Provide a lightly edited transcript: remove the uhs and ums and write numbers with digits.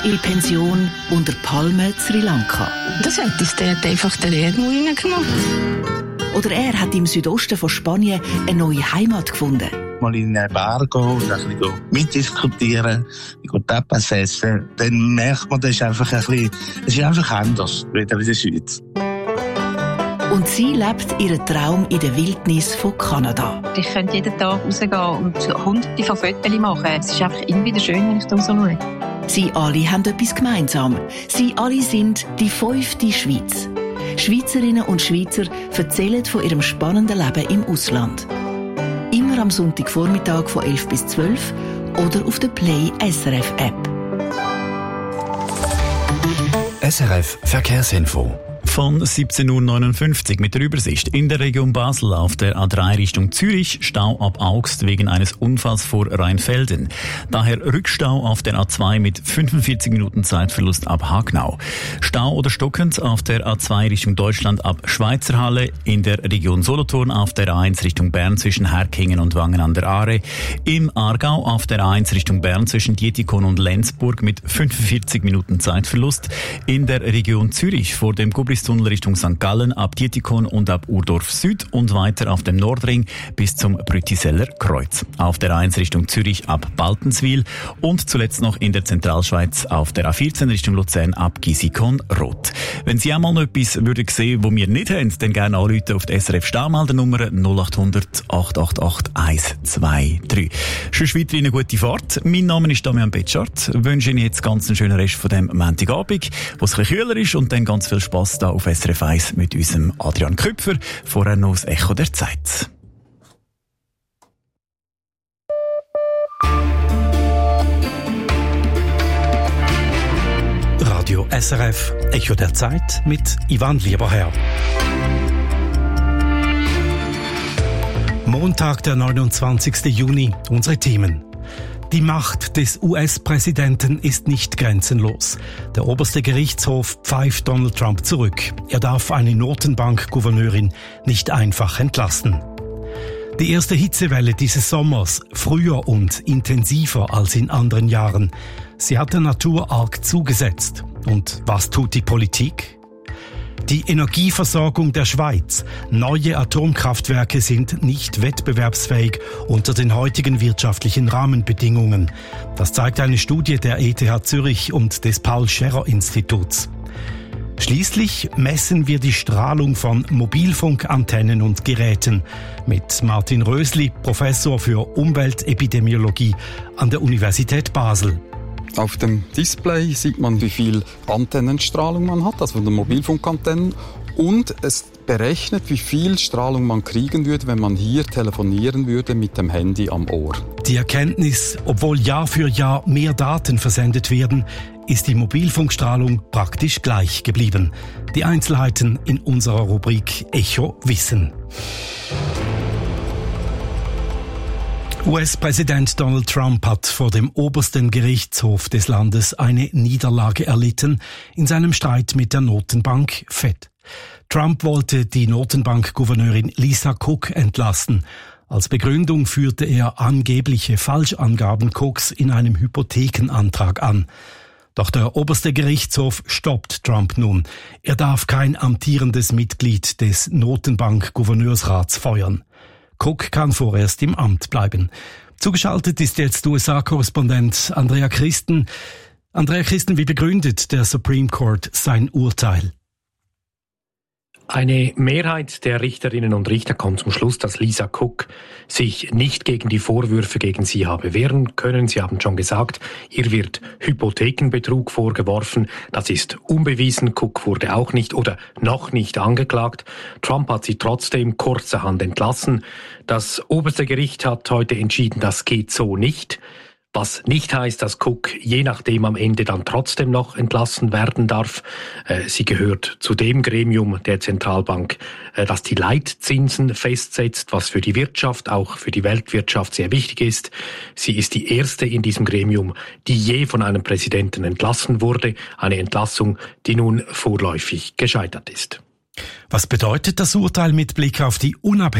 in Pension unter Palmen Sri Lanka. Das hat uns dort einfach der Erdmau reingenommen. Oder er hat im Südosten von Spanien eine neue Heimat gefunden. Mal in eine Bar gehen und ein bisschen mitdiskutieren, Tapas essen, dann merkt man, das ist einfach anders, wieder in der Schweiz. Und sie lebt ihren Traum in der Wildnis von Kanada. Ich könnte jeden Tag rausgehen und hunderte von Fotos machen. Es ist einfach immer wieder schön, wenn ich da so schaue. Sie alle haben etwas gemeinsam. Sie alle sind die 5. Schweiz. Schweizerinnen und Schweizer erzählen von ihrem spannenden Leben im Ausland. Immer am Sonntagvormittag von 11 bis 12 oder auf der Play SRF App. SRF Verkehrsinfo. Von 17.59 Uhr mit der Übersicht. In der Region Basel auf der A3 Richtung Zürich Stau ab Augst wegen eines Unfalls vor Rheinfelden. Daher Rückstau auf der A2 mit 45 Minuten Zeitverlust ab Hagnau. Stau oder stockend auf der A2 Richtung Deutschland ab Schweizerhalle. In der Region Solothurn auf der A1 Richtung Bern zwischen Herkingen und Wangen an der Aare. Im Aargau auf der A1 Richtung Bern zwischen Dietikon und Lenzburg mit 45 Minuten Zeitverlust. In der Region Zürich vor dem Tunnel Richtung St. Gallen ab Dietikon und ab Urdorf Süd und weiter auf dem Nordring bis zum Brütiseller Kreuz. Auf der A1 Richtung Zürich ab Baltenswil und zuletzt noch in der Zentralschweiz auf der A14 Richtung Luzern ab Gisikon Rot. Wenn Sie auch mal noch etwas würden sehen, wo wir nicht haben, dann gerne anrufen auf die SRF Staumeldernummer 0800 888 123. Sonst weiterhin eine gute Fahrt. Mein Name ist Damian Betschart. Ich wünsche Ihnen jetzt ganz einen schönen Rest von dem Montagabend, wo es ein bisschen kühler ist und dann ganz viel Spass da auf SRF 1 mit unserem Adrian Küpfer. Vorher noch das Echo der Zeit. Radio SRF, Echo der Zeit mit Ivan Lieberherr. Montag, der 29. Juni, unsere Themen. Die Macht des US-Präsidenten ist nicht grenzenlos. Der oberste Gerichtshof pfeift Donald Trump zurück. Er darf eine Notenbank-Gouverneurin nicht einfach entlassen. Die erste Hitzewelle dieses Sommers, früher und intensiver als in anderen Jahren. Sie hat der Natur arg zugesetzt. Und was tut die Politik? Die Energieversorgung der Schweiz. Neue Atomkraftwerke sind nicht wettbewerbsfähig unter den heutigen wirtschaftlichen Rahmenbedingungen. Das zeigt eine Studie der ETH Zürich und des Paul-Scherrer-Instituts. Schließlich messen wir die Strahlung von Mobilfunkantennen und Geräten mit Martin Rösli, Professor für Umweltepidemiologie an der Universität Basel. Auf dem Display sieht man, wie viel Antennenstrahlung man hat, also von den Mobilfunkantennen. Und es berechnet, wie viel Strahlung man kriegen würde, wenn man hier telefonieren würde mit dem Handy am Ohr. Die Erkenntnis, obwohl Jahr für Jahr mehr Daten versendet werden, ist die Mobilfunkstrahlung praktisch gleich geblieben. Die Einzelheiten in unserer Rubrik Echo Wissen. US-Präsident Donald Trump hat vor dem obersten Gerichtshof des Landes eine Niederlage erlitten in seinem Streit mit der Notenbank Fed. Trump wollte die Notenbank-Gouverneurin Lisa Cook entlassen. Als Begründung führte er angebliche Falschangaben Cooks in einem Hypothekenantrag an. Doch der oberste Gerichtshof stoppt Trump nun. Er darf kein amtierendes Mitglied des Notenbank-Gouverneursrats feuern. Cook kann vorerst im Amt bleiben. Zugeschaltet ist jetzt USA-Korrespondent Andrea Christen. Andrea Christen, wie begründet der Supreme Court sein Urteil? Eine Mehrheit der Richterinnen und Richter kommt zum Schluss, dass Lisa Cook sich nicht gegen die Vorwürfe gegen sie habe wehren können. Sie haben schon gesagt, ihr wird Hypothekenbetrug vorgeworfen. Das ist unbewiesen. Cook wurde auch nicht oder noch nicht angeklagt. Trump hat sie trotzdem kurzerhand entlassen. Das oberste Gericht hat heute entschieden, das geht so nicht. Was nicht heißt, dass Cook je nachdem am Ende dann trotzdem noch entlassen werden darf. Sie gehört zu dem Gremium der Zentralbank, das die Leitzinsen festsetzt, was für die Wirtschaft, auch für die Weltwirtschaft sehr wichtig ist. Sie ist die erste in diesem Gremium, die je von einem Präsidenten entlassen wurde. Eine Entlassung, die nun vorläufig gescheitert ist. Was bedeutet das Urteil mit Blick auf die Unabhängigkeit